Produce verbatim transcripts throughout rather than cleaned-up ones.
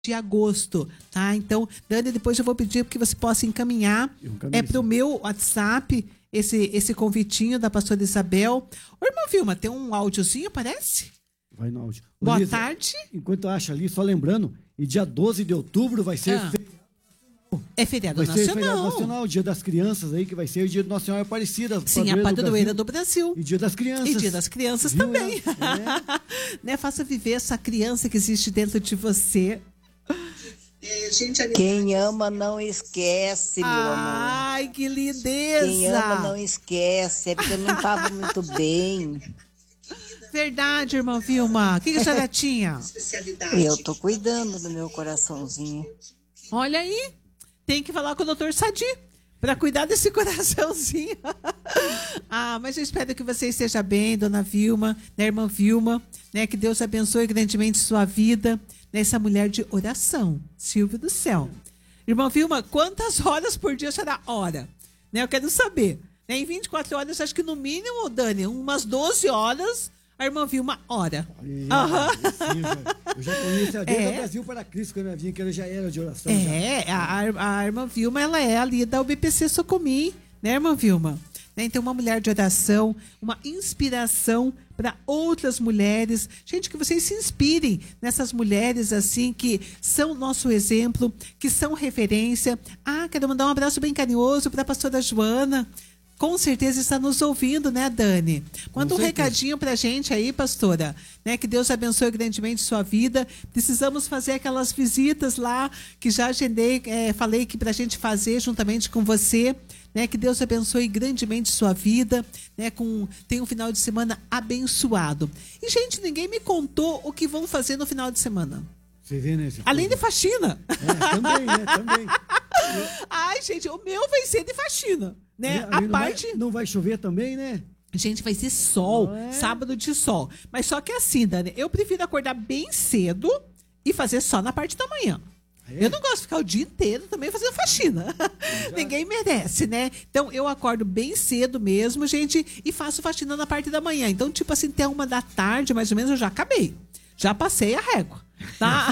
de agosto, tá? Então, Dani, depois eu vou pedir que você possa encaminhar é para o meu WhatsApp esse, esse convitinho da pastora Isabel. Ô, irmã Vilma, tem um áudiozinho, parece? Vai no áudio. Boa Lisa, tarde. Enquanto eu acho ali, só lembrando, e dia doze de outubro vai ser... Ah. Fe... É feriado vai nacional. Ser feriado nacional, dia das crianças aí, que vai ser o dia do Nossa Senhora Aparecida. Sim, a padroeira do Brasil. E dia das crianças. E dia das crianças Viu? também. É. Né? Faça viver essa criança que existe dentro de você. Quem ama não esquece, meu amor. Ai, que lindeza. Quem ama não esquece, é porque eu não estava muito bem. Verdade, irmã Vilma. O que, que a senhora tinha? Eu tô cuidando do meu coraçãozinho. Olha aí. Tem que falar com o doutor Sadi para cuidar desse coraçãozinho. Ah, mas eu espero que você esteja bem, dona Vilma, né, irmã Vilma, né, que Deus abençoe grandemente sua vida, nessa mulher de oração, Silvio do céu. Irmã Vilma, quantas horas por dia a senhora ora? Né, eu quero saber. Né, em vinte e quatro horas, acho que no mínimo, Dani, umas doze horas, a irmã Vilma ora. Aham. Eu já conheço a Deus É. do Brasil para Cristo, quando eu vinha, que ela já era de oração. É, já. a, a irmã Vilma, ela é ali da U B P C Socomi, né, irmã Vilma? Né, então, uma mulher de oração, uma inspiração para outras mulheres. Gente, que vocês se inspirem nessas mulheres, assim, que são nosso exemplo, que são referência. Ah, quero mandar um abraço bem carinhoso para a pastora Joana. Com certeza está nos ouvindo, né, Dani? Manda um recadinho pra gente aí, pastora, né? Que Deus abençoe grandemente sua vida. Precisamos fazer aquelas visitas lá que já agendei, é, falei que pra gente fazer juntamente com você, né? Que Deus abençoe grandemente sua vida, né? Com tem um final de semana abençoado. E gente, ninguém me contou o que vão fazer no final de semana. Você vê, né? Além de faxina. É, também, né? Também. Ai, gente, o meu vai ser de faxina, né? A não parte Vai, não vai chover também, né? Gente, vai ser sol, é? sábado de sol. Mas só que assim, Dani, eu prefiro acordar bem cedo e fazer só na parte da manhã. É? Eu não gosto de ficar o dia inteiro também fazendo faxina. Ninguém merece, né? Então, eu acordo bem cedo mesmo, gente, e faço faxina na parte da manhã. Então, tipo assim, até uma da tarde, mais ou menos, eu já acabei. Já passei a régua. Tá?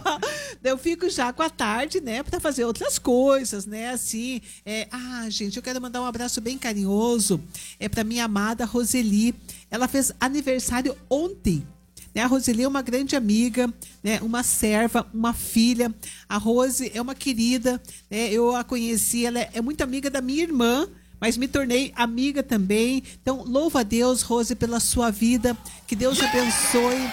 Eu fico já com a tarde, né, para fazer outras coisas, né, assim, é, ah, gente, eu quero mandar um abraço bem carinhoso, é para minha amada Roseli, ela fez aniversário ontem, né, a Roseli é uma grande amiga, né, uma serva, uma filha, a Rose é uma querida, né, eu a conheci, ela é, é muito amiga da minha irmã, mas me tornei amiga também, então louva a Deus, Rose, pela sua vida, que Deus abençoe.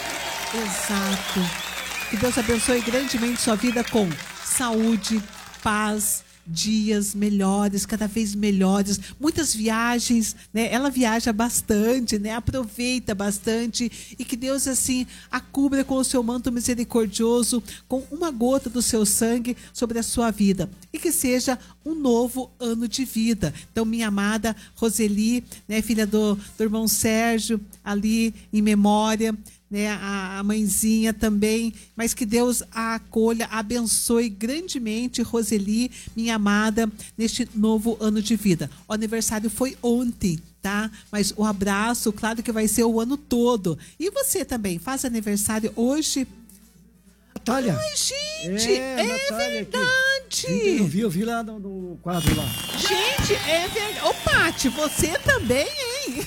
Exato. Que Deus abençoe grandemente sua vida com saúde, paz, dias melhores, cada vez melhores, muitas viagens, né? Ela viaja bastante, né? Aproveita bastante e que Deus, assim, a cubra com o seu manto misericordioso, com uma gota do seu sangue sobre a sua vida e que seja um novo ano de vida. Então, minha amada Roseli, né? Filha do, do irmão Sérgio, ali em memória, né, a, a mãezinha também, mas que Deus a acolha, abençoe grandemente Roseli, minha amada, neste novo ano de vida. O aniversário foi ontem, tá? Mas o abraço, claro que vai ser o ano todo. E você também, faz aniversário hoje? Natália. Ai, gente, é, é verdade. Eu vi, eu vi lá no, no quadro lá. Gente, é verdade. Ô, Paty, você também, hein?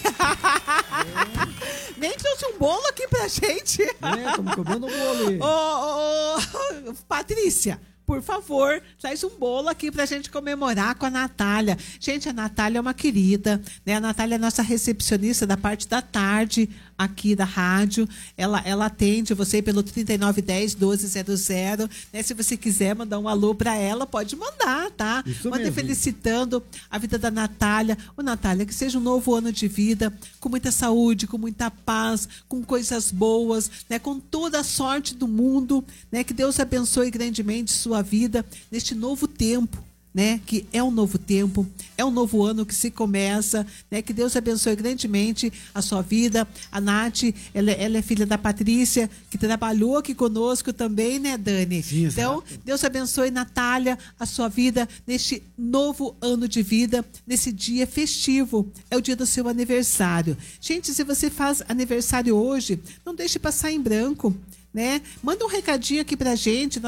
É. Nem trouxe um bolo aqui pra gente. É, estamos comendo um bolo aí. Ô, ô, ô, Patrícia, por favor, traz um bolo aqui pra gente comemorar com a Natália. Gente, a Natália é uma querida, né? A Natália é nossa recepcionista da parte da tarde aqui da rádio. Ela, ela atende você pelo trinta e nove dez, doze zero zero, né? Se você quiser mandar um alô pra ela, pode mandar, tá? Isso Manda mesmo. Felicitando a vida da Natália. Ô, Natália, que seja um novo ano de vida, com muita saúde, com muita paz, com coisas boas, né? Com toda a sorte do mundo, né? Que Deus abençoe grandemente sua vida neste novo tempo, né? Que é um novo tempo, é um novo ano que se começa, né? Que Deus abençoe grandemente a sua vida. A Nath, ela, ela é filha da Patrícia, que trabalhou aqui conosco também, né, Dani? Sim, então, Deus abençoe, Natália, a sua vida neste novo ano de vida, nesse dia festivo. É o dia do seu aniversário. Gente, se você faz aniversário hoje, não deixe passar em branco. né? Manda um recadinho aqui pra gente.